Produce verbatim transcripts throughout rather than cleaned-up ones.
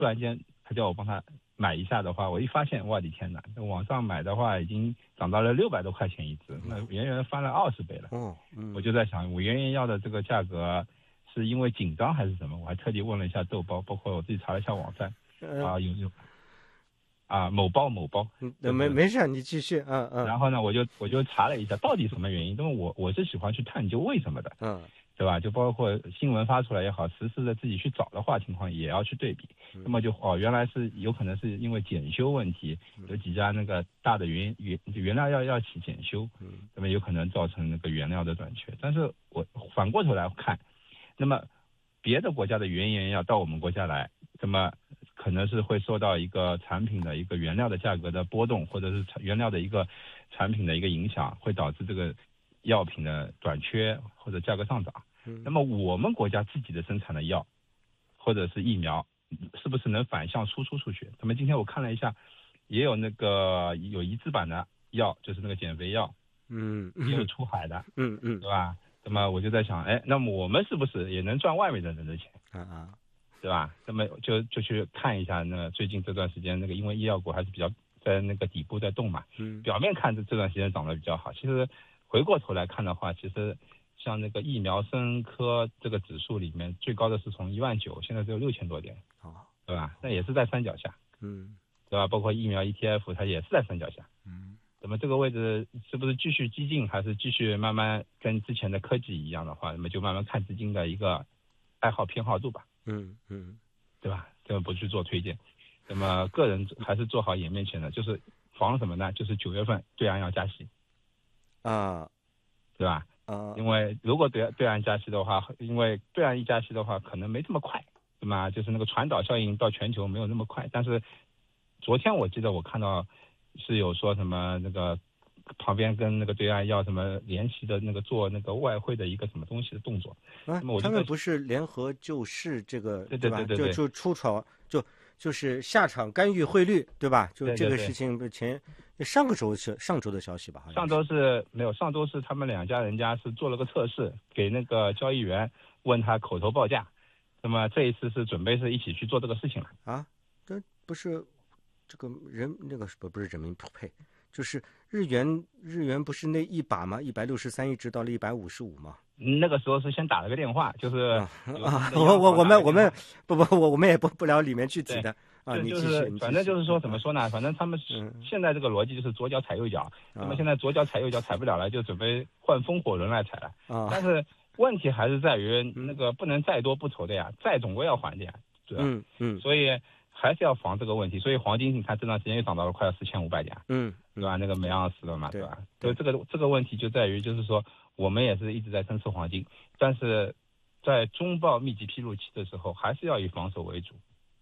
突然间他叫我帮他买一下的话，我一发现，我的天哪，网上买的话已经涨到了六百多块钱一只，那远远翻了二十倍了。 哦，嗯， 我就在想，我原原药的这个价格是因为紧张还是什么？我还特地问了一下豆包，包括我自己查了一下网站，啊、有有啊某包某包， 嗯，没没事，你继续，嗯嗯。 然后呢，我就我就查了一下到底什么原因，因为我我是喜欢去探究为什么的， 嗯， 对吧？就包括新闻发出来也好，实时的自己去找的话，情况也要去对比。那么就哦，原来是有可能是因为检修问题，有几家那个大的原原原料要要起检修，那么有可能造成那个原料的短缺。但是我反过头来看，那么别的国家的原原药到我们国家来，那么可能是会受到一个产品的一个原料的价格的波动，或者是原料的一个产品的一个影响，会导致这个药品的短缺或者价格上涨。那么我们国家自己的生产的药或者是疫苗，是不是能反向输出出去？那么今天我看了一下，也有那个有一字版的药，就是那个减肥药， 嗯， 也有出海的， 嗯嗯， 对吧？那么我就在想，哎，那么我们是不是也能赚外面的人的钱？ 啊啊， 对吧？那么就就去看一下，那最近这段时间，那个因为医药股还是比较在那个底部在动嘛， 嗯， 表面看这这段时间涨得比较好，其实回过头来看的话，其实像那个疫苗生科这个指数里面，最高的是从一万九，现在只有六千多点， 哦， 对吧？那也是在山脚下， 嗯， 对吧？包括疫苗 E T F， 它也是在山脚下， 嗯， 那么这个位置是不是继续激进，还是继续慢慢跟之前的科技一样的话，那么就慢慢看资金的一个爱好偏好度吧。 嗯嗯， 对吧？这个不去做推荐，那么个人还是做好眼面前的，就是防什么呢？就是九月份对岸要加息， 啊， 对吧？ 啊， 因为如果对对岸加息的话，因为对岸一加息的话，可能没这么快，对吗？就是那个传导效应到全球没有那么快。但是昨天我记得我看到是有说什么那个旁边跟那个对岸要什么联系的那个做那个外汇的一个什么东西的动作。 啊那么我， 他们不是联合救市这个对对吧？ 对对对就就出场就就是下场干预汇率，对吧？就对对对这个事情前上个周是上周的消息吧？好像上周是没有，上周是他们两家人家是做了个测试，给那个交易员问他口头报价。那么这一次是准备是一起去做这个事情了。 啊，这不是这个人那个不不是人民呸，就是日元日元不是那一把吗？一百六十三一直到了一百五十五吗？ 那个时候是先打了个电话，就是啊，啊我我我们我们不不我我们也不不聊里面具体的啊，你继续， 反正就是说怎么说呢？反正他们现在这个逻辑就是左脚踩右脚，那么现在左脚踩右脚踩不了了，就准备换风火轮来踩了。 啊， 但是问题还是在于那个不能债多不愁的呀，债总归要还的呀，对吧？ 嗯嗯， 所以还是要防这个问题。所以黄金你看这段时间又涨到了快要四千五百点， 嗯， 对吧？那个每盎司的嘛， 对吧？所以这个这个问题就在于就是说。我们也是一直在增持黄金，但是在中报密集披露期的时候，还是要以防守为主。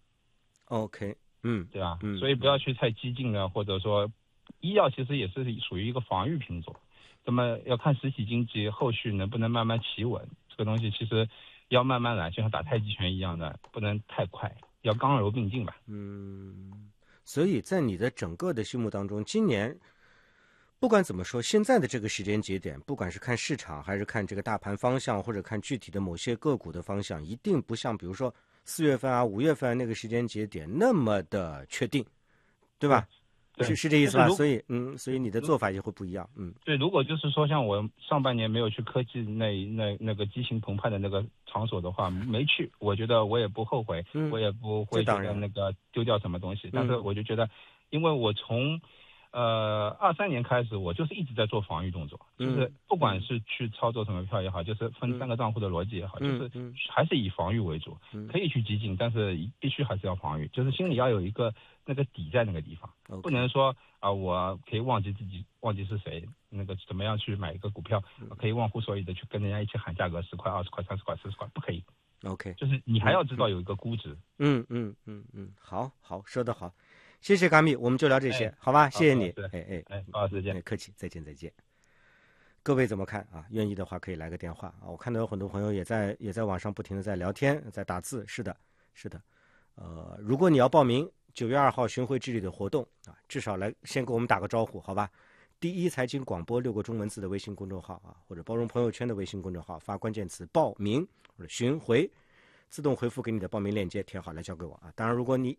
OK， 嗯， 对吧？ 嗯， 所以不要去太激进的，或者说，医药其实也是属于一个防御品种。那么要看实体经济后续能不能慢慢企稳，这个东西其实要慢慢来，就像打太极拳一样的，不能太快，要刚柔并进吧。 嗯，所以在你的整个的心目当中，今年。不管怎么说，现在的这个时间节点，不管是看市场，还是看这个大盘方向，或者看具体的某些个股的方向，一定不像比如说四月份啊、五月份那个时间节点那么的确定，对吧？ 对是是这意思吧？所以嗯，所以你的做法也会不一样。嗯， 对，如果就是说像我上半年没有去科技那那那个激情澎湃的那个场所的话，没去，我觉得我也不后悔， 嗯、 我也不会觉得那个丢掉什么东西。 嗯、 但是我就觉得，因为我从呃，二三年开始，我就是一直在做防御动作，就是不管是去操作什么票也好，就是分三个账户的逻辑也好，就是还是以防御为主，可以去激进，但是必须还是要防御，就是心里要有一个那个底在那个地方，不能说啊，我可以忘记自己，忘记是谁，那个怎么样去买一个股票，可以忘乎所以的去跟人家一起喊价格十块、二十块、三十块、四十块，不可以。 OK， 就是你还要知道有一个估值。 嗯嗯嗯嗯，好好说得好。谢谢卡米，我们就聊这些，哎、好吧？谢谢你，哎哎哎，好，再见， 客气，再见再见。各位怎么看啊？愿意的话可以来个电话啊！我看到有很多朋友也在也在网上不停的在聊天，在打字。是的，是的。呃，如果你要报名九月二号巡回之旅的活动啊，至少来先给我们打个招呼，好吧？第一财经广播六个中文字的微信公众号啊，或者包容朋友圈的微信公众号，发关键词报名或者巡回。 自动回复给你的报名链接，填好了交给我啊。当然，如果你